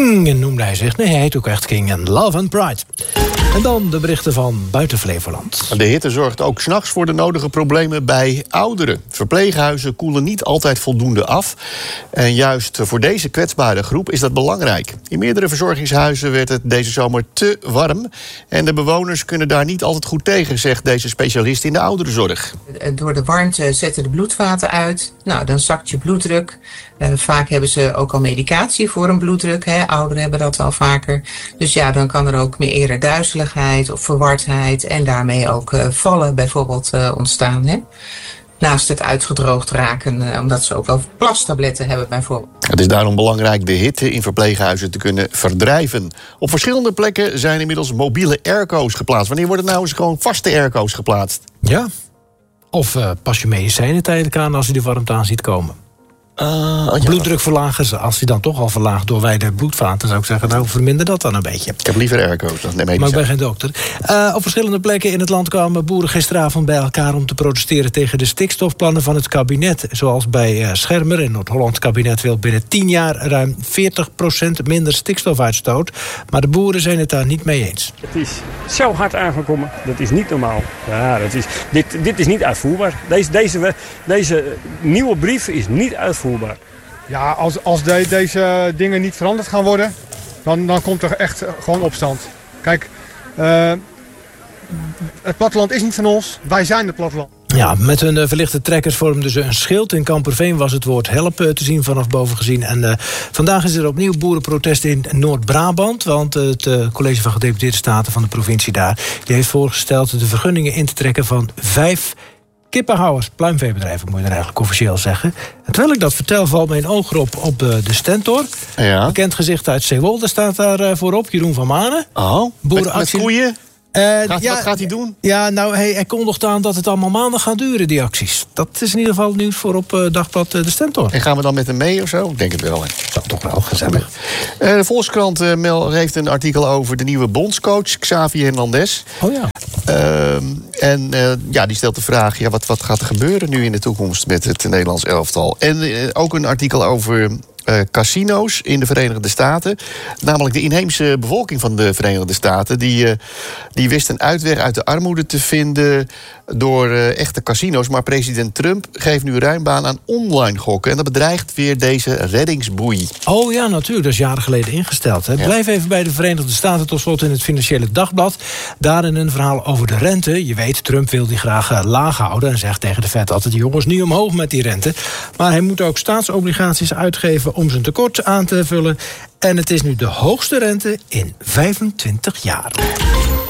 King noemde hij zich. Nee, hij heet ook echt King en Love and Pride. En dan de berichten van buiten Flevoland. De hitte zorgt ook 's nachts voor de nodige problemen bij ouderen. Verpleeghuizen koelen niet altijd voldoende af. En juist voor deze kwetsbare groep is dat belangrijk. In meerdere verzorgingshuizen werd het deze zomer te warm. En de bewoners kunnen daar niet altijd goed tegen, zegt deze specialist in de ouderenzorg. Door de warmte zetten de bloedvaten uit. Nou, dan zakt je bloeddruk. Vaak hebben ze ook al medicatie voor een bloeddruk. Ouderen hebben dat al vaker. Dus ja, dan kan er ook meer eerder duizeligheid of verwardheid en daarmee ook vallen bijvoorbeeld ontstaan. Hè? Naast het uitgedroogd raken, omdat ze ook wel plastabletten hebben bijvoorbeeld. Het is daarom belangrijk de hitte in verpleeghuizen te kunnen verdrijven. Op verschillende plekken zijn inmiddels mobiele airco's geplaatst. Wanneer worden nou eens gewoon vaste airco's geplaatst? Ja, of pas je medicijnen tijdelijk aan als je de warmte aan ziet komen. Bloeddruk verlagen, als hij dan toch al verlaagt door wijde bloedvaten, zou ik zeggen, nou verminder dat dan een beetje. Ik heb liever airco's dan medicijnen. Maar ik ben geen dokter. Op verschillende plekken in het land kwamen boeren gisteravond bij elkaar om te protesteren tegen de stikstofplannen van het kabinet. Zoals bij Schermer in Noord-Holland. Het kabinet wil binnen 10 jaar ruim 40% minder stikstofuitstoot. Maar de boeren zijn het daar niet mee eens. Het is zo hard aangekomen, dat is niet normaal. Ja, dit is niet uitvoerbaar. Deze nieuwe brief is niet uitvoerbaar. Ja, als deze dingen niet veranderd gaan worden, dan komt er echt gewoon opstand. Kijk, het platteland is niet van ons, wij zijn het platteland. Ja, met hun verlichte trekkers vormden ze een schild. In Kamperveen was het woord help te zien vanaf boven gezien. En vandaag is er opnieuw boerenprotest in Noord-Brabant. Want het college van gedeputeerde staten van de provincie daar, die heeft voorgesteld de vergunningen in te trekken van 5 kippenhouders, pluimveebedrijven moet je dan eigenlijk officieel zeggen. En terwijl ik dat vertel, valt mijn oog erop op de Stentor. Ja. Bekend gezicht uit Zeewolde staat daar voorop, Jeroen van Manen. Oh, met koeien? Wat gaat hij doen? Ja, nou, hij kondigt aan dat het allemaal maanden gaat duren, die acties. Dat is in ieder geval nieuws voor op dagblad de Stentor. En gaan we dan met hem mee of zo? Ik denk het wel. Hè. Dat is toch wel gezellig. De Volkskrant heeft een artikel over de nieuwe bondscoach, Xavi Hernandez. Oh ja. Die stelt de vraag, wat gaat er gebeuren nu in de toekomst met het Nederlands elftal? En ook een artikel over casino's in de Verenigde Staten. Namelijk de inheemse bevolking van de Verenigde Staten. Die wist een uitweg uit de armoede te vinden door echte casino's. Maar president Trump geeft nu ruim baan aan online gokken. En dat bedreigt weer deze reddingsboei. Oh ja, natuurlijk. Dat is jaren geleden ingesteld. Hè. Ja. Blijf even bij de Verenigde Staten tot slot in het Financiële Dagblad. Daarin een verhaal over de rente. Je weet, Trump wil die graag laag houden. En zegt tegen de Fed altijd, jongens, niet omhoog met die rente. Maar hij moet ook staatsobligaties uitgeven om zijn tekort aan te vullen. En het is nu de hoogste rente in 25 jaar.